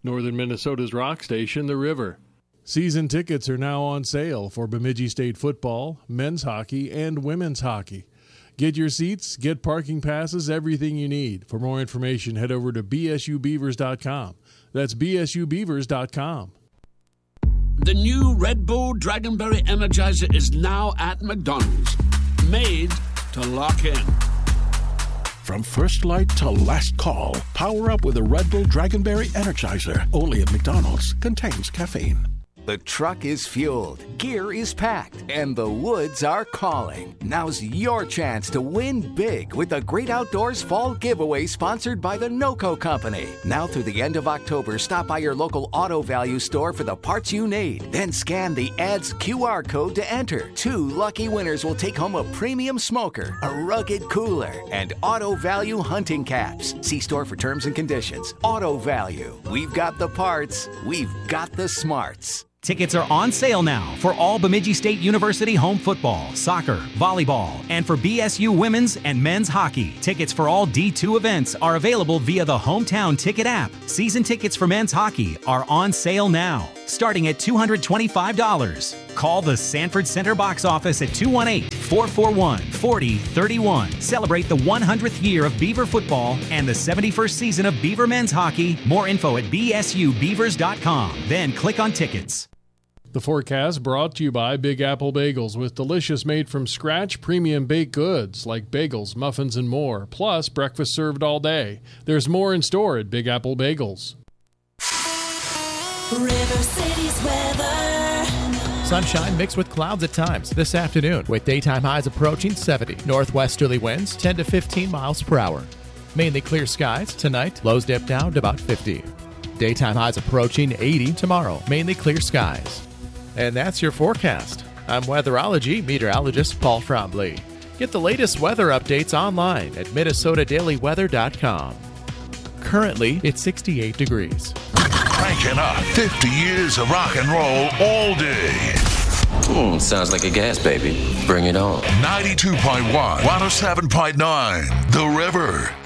Northern Minnesota's rock station, The River. Season tickets are now on sale for Bemidji State football, men's hockey, and women's hockey. Get your seats, get parking passes, everything you need. For more information, head over to bsubeavers.com. That's bsubeavers.com. The new Red Bull Dragonberry Energizer is now at McDonald's. Made to lock in. From first light to last call, power up with a Red Bull Dragonberry Energizer. Only at McDonald's. Contains caffeine. The truck is fueled, gear is packed, and the woods are calling. Now's your chance to win big with the Great Outdoors Fall Giveaway sponsored by the NOCO Company. Now through the end of October, stop by your local Auto Value store for the parts you need. Then scan the ad's QR code to enter. 2 lucky winners will take home a premium smoker, a rugged cooler, and Auto Value hunting caps. See store for terms and conditions. Auto Value. We've got the parts. We've got the smarts. Tickets are on sale now for all Bemidji State University home football, soccer, volleyball, and for BSU women's and men's hockey. Tickets for all D2 events are available via the Hometown Ticket app. Season tickets for men's hockey are on sale now, starting at $225. Call the Sanford Center box office at 218-441-4031. Celebrate the 100th year of Beaver football and the 71st season of Beaver men's hockey. More info at bsubeavers.com. Then click on tickets. The forecast brought to you by Big Apple Bagels with delicious made-from-scratch premium baked goods like bagels, muffins, and more, plus breakfast served all day. There's more in store at Big Apple Bagels. River City's weather. Sunshine mixed with clouds at times this afternoon with daytime highs approaching 70. Northwesterly winds 10 to 15 miles per hour. Mainly clear skies tonight. Lows dip down to about 50. Daytime highs approaching 80 tomorrow. Mainly clear skies. And that's your forecast. I'm weatherology meteorologist Paul Trombley. Get the latest weather updates online at MinnesotaDailyWeather.com. Currently, it's 68 degrees. Cranking up 50 years of rock and roll all day. Sounds like a gas, baby. Bring it on. 92.1, 107.9, The River.